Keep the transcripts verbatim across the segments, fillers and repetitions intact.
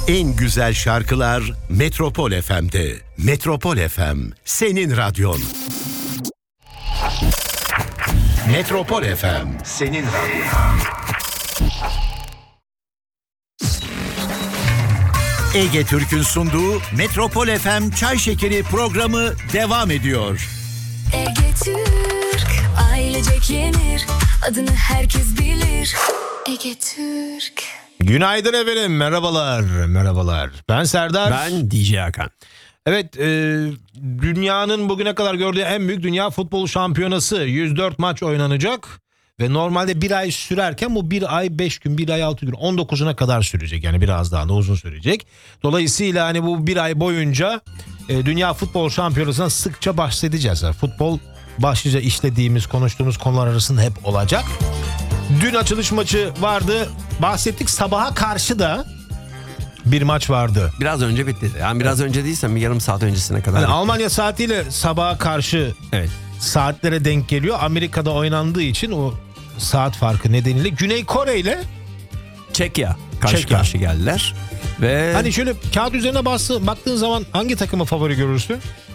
En güzel şarkılar Metropol F M'de. Metropol F M, senin radyon. Metropol F M, senin radyon. Ege Türk'ün sunduğu Metropol F M Çay Şekeri programı devam ediyor. Ege Türk, ailecek yenir, adını herkes bilir. Ege Türk. Günaydın efendim, merhabalar, merhabalar. Ben Serdar. Ben D J Hakan. Evet, e, dünyanın bugüne kadar gördüğü en büyük dünya futbol şampiyonası. yüz dört maç oynanacak. Ve normalde bir ay sürerken bu bir ay beş gün, bir ay altı gün, on dokuzuna kadar sürecek. Yani biraz daha da uzun sürecek. Dolayısıyla hani bu bir ay boyunca e, dünya futbol şampiyonasından sıkça bahsedeceğiz. Yani futbol başlıca işlediğimiz, konuştuğumuz konular arasında hep olacak. Dün açılış maçı vardı. Bahsettik, sabaha karşı da bir maç vardı. Biraz önce bitti. Yani biraz önce değilse bir yarım saat öncesine kadar. Yani Almanya saatiyle sabaha karşı evet. Saatlere denk geliyor. Amerika'da oynandığı için o saat farkı nedeniyle Güney Kore ile Çekya karşı Çekya. karşı geldiler. Ve hani şöyle kağıt üzerine bastı, baktığın zaman hangi takımı favori görürsün?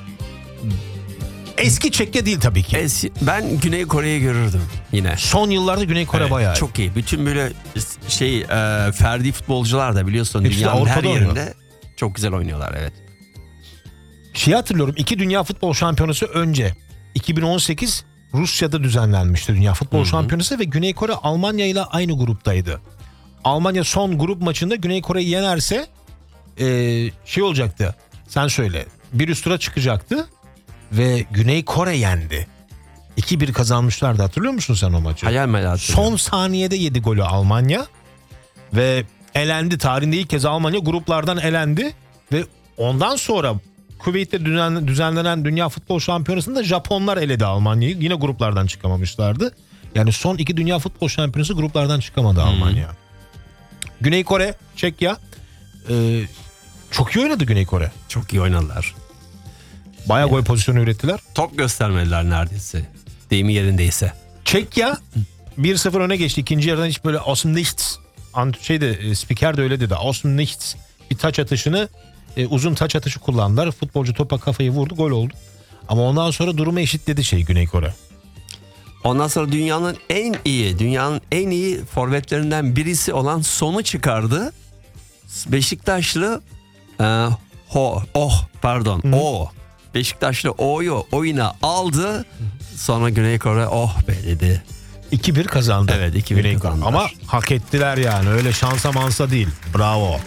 Eski Çekya değil tabii ki. es, ben Güney Kore'yi görürdüm yine. Son yıllarda Güney Kore Evet, bayağı. çok iyi. Bütün böyle şey e, ferdi futbolcular da biliyorsun Hepsi dünyanın her Avrupa'da yerinde oynuyor. çok güzel oynuyorlar, evet. Şey hatırlıyorum, iki dünya futbol şampiyonası önce iki bin on sekiz Rusya'da düzenlenmişti dünya futbol Hı-hı. şampiyonası ve Güney Kore Almanya ile aynı gruptaydı. Almanya son grup maçında Güney Kore'yi yenerse e, şey olacaktı. Sen söyle. Bir üst tura çıkacaktı ve Güney Kore yendi. iki bir kazanmışlardı, hatırlıyor musun sen o maçı? Hayal meyal. Son saniyede yedi golü Almanya ve elendi. Tarihinde ilk kez Almanya gruplardan elendi ve ondan sonra Kuveyt'te düzenlenen Dünya Futbol Şampiyonası'nda Japonlar eledi Almanya'yı. Yine gruplardan çıkamamışlardı. Yani son iki Dünya Futbol Şampiyonası gruplardan çıkamadı hmm. Almanya. Güney Kore, Çekya. Ee, çok iyi oynadı Güney Kore. Çok iyi oynadılar. Bayağı gol pozisyonu ürettiler. Top göstermediler neredeyse. Deyimi yerindeyse. Çekya bir sıfır öne geçti. İkinci yarıdan hiç böyle aus dem nichts. Şeyde, spiker de öyle dedi. Aus dem nichts. Bir taç atışını, e, uzun taç atışı kullandılar. Futbolcu topa kafayı vurdu, gol oldu. Ama ondan sonra durumu eşitledi şey Güney Kore. Ondan sonra dünyanın en iyi, dünyanın en iyi forvetlerinden birisi olan Son'u çıkardı. Beşiktaşlı e, ho, oh pardon Hı. o Beşiktaşlı O'yu oyuna aldı. Sonra Güney Kore oh be dedi. iki bir kazandı. Evet, iki bir kazandılar. Ama hak ettiler yani, öyle şansa mansa değil. Bravo.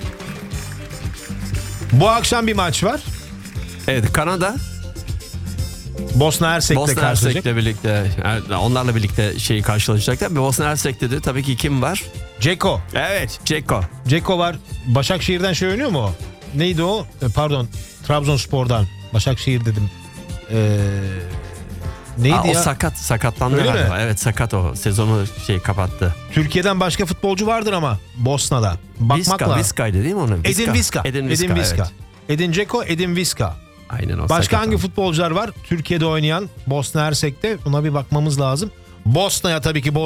Bu akşam bir maç var. Evet, Kanada Bosna Hersek'le Bosna karşılaşacak. Hersek'le birlikte, onlarla birlikte şeyi karşılaşacaklar. Ve Bosna Hersek'te de tabii ki kim var? Ceko. Evet, Ceko. Ceko var. Başakşehir'den şey oynuyor mu? Neydi o? Pardon, Trabzonspor'dan. Başakşehir dedim. Ee, neydi Aa, ya? O sakat, sakatlandı Öyle galiba. mi? Evet, sakat o. Sezonu şey kapattı. Türkiye'den başka futbolcu vardır ama Bosna'da. Bakmakla. Viska, Viska'ydı değil mi onun? Edin Viska. Edin Edin Viska. Viska. Evet. Edin Dzeko, Edin Viska. Aynen o. Başka hangi sakatan. futbolcular var Türkiye'de oynayan Bosna Hersek'te? Buna bir bakmamız lazım. Bosna'ya tabii ki